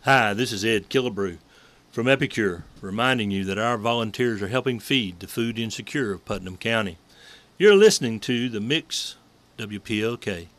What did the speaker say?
Hi, this is Ed Killebrew from Epicure, reminding you that our volunteers are helping feed the food insecure of Putnam County. You're listening to The Mix WPLK.